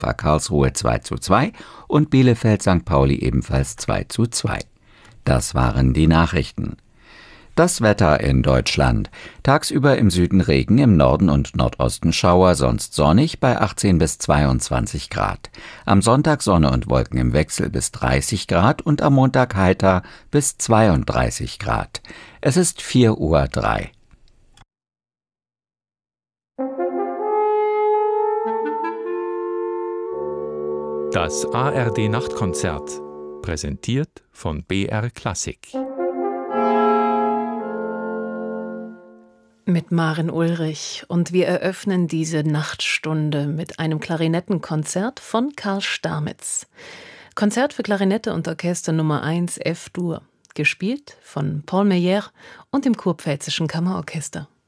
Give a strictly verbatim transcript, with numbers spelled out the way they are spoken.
war Karlsruhe zwei zu zwei und Bielefeld Sankt Pauli ebenfalls zwei zu zwei. Das waren die Nachrichten. Das Wetter in Deutschland. Tagsüber im Süden Regen, im Norden und Nordosten Schauer, sonst sonnig bei achtzehn bis zweiundzwanzig Grad. Am Sonntag Sonne und Wolken im Wechsel bis dreißig Grad und am Montag heiter bis zweiunddreißig Grad. Es ist vier Uhr drei. Das A R D-Nachtkonzert, präsentiert von B R Klassik. Mit Maren Ulrich, und wir eröffnen diese Nachtstunde mit einem Klarinettenkonzert von Karl Stamitz. Konzert für Klarinette und Orchester Nummer eins F-Dur, gespielt von Paul Meyer und dem Kurpfälzischen Kammerorchester.